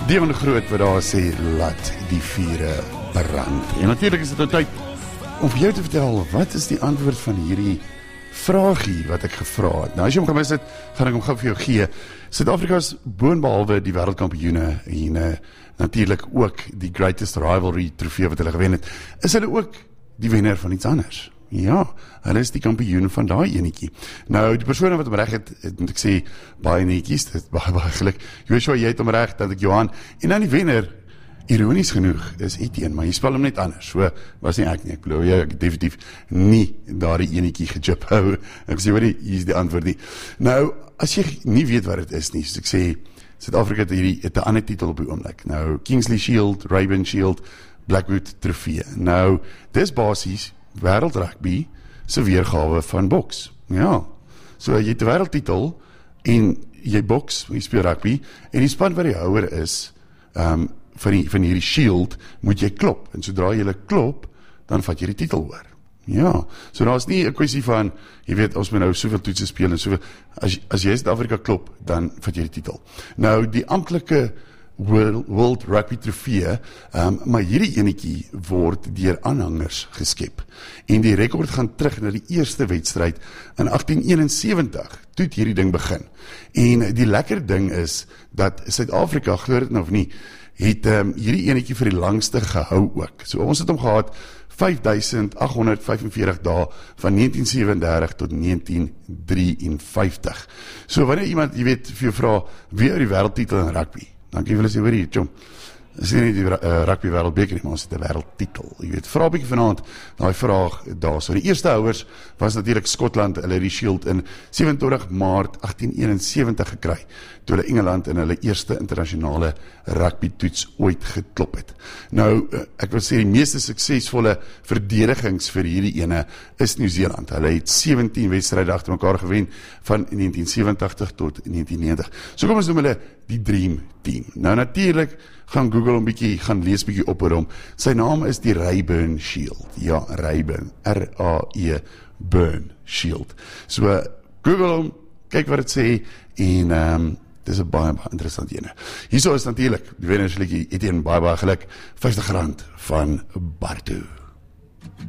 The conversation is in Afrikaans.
Deon Groot wat daar sê, laat die vure brand. En natuurlijk is dit nou tyd om vir jou te vertel, wat is die antwoord van hierdie vraagie wat ek gevra het. Nou as jy hom gemis het, gaan ek hom gou vir jou gee. Suid-Afrika is boonbehalwe die wêreldkampioene en natuurlijk ook die greatest rivalry trofee wat hulle gewen het, is hulle ook die wenner van iets anders. Ja, hulle is die kampioen van daai enetjie. Nou, die persoon wat hom reg het, moet ek sê, baie netjies, dit is baie geluk. Joshua, jy het hom reg, dat ek Johan, en dan die wenner, ironies genoeg, is Etienne, maar jy spel hom net anders, so was nie ek nie, ek bedoel, jy definitief nie daar die enetjie gejip hou, ek sê, hier is die antwoord nie. Nou, as jy nie weet wat het is nie, soos ek sê, Suid-Afrika het 'n ander titel op die oomblik. Nou, Kingsley Shield, Ray-Ban Shield, Blackwood trofee. Nou, dis basies wêreld rugby se weergawe van boks. Ja. So jy het 'n wêreldtitel en jy boks, jy speel rugby en die span wat die houer is, van hierdie shield moet jy klop. En sodra jy klop, dan vat jy die titel oor. Ja, so daar is nie 'n kwessie van, jy weet, ons moet nou soveel toetse speel en soveel, as jy Suid-Afrika klop, dan vat jy die titel. Nou, die amptelike World Rugby trofee, maar hierdie enetjie word deur aanhangers geskep. En die rekord gaan terug na die eerste wedstryd in 1871, toe het hierdie ding begin. En die lekker ding is, dat Suid-Afrika, glo dit nou of nie, het hierdie enetjie vir die langste gehou ook. So ons het hom gehad 5.845 dae van 1937 tot 1953. So wanneer iemand, jy weet, vir jou vra, wie hou die wêreldtitel in rugby? Dan kan jy wel sê, hoor hier, tjom, dis nie die rugby wêreldbeker nie, maar ons het 'n wêreldtitel. Jy weet, vra 'n bietjie vanaand, daai vraag daar. So die eerste houers was natuurlik Skotland, hulle die shield in 27 Maart 1871 gekry, toe hulle Engeland in hulle eerste internasionale rugby toets ooit geklop het. Nou, ek wil sê die meeste suksesvolle verdedigings vir hierdie ene is Nieu-Seeland. Hulle het 17 wedstryde agter mekaar gewen van 1987 tot 1990. So kom ons noem hulle die Dream Team. Nou natuurlik, gaan Google hom bietjie, gaan lees bietjie op oor hom. Sy naam is die Ray-Ban Shield. Ja, Ray-Ban, R-A-E-Ban Shield. So, Google hom, kyk wat het sê, en dis 'n baie interessant ene. Hierso is natuurlik, die wennersliedjie, Etienne, baie geluk, R50 van Bartu.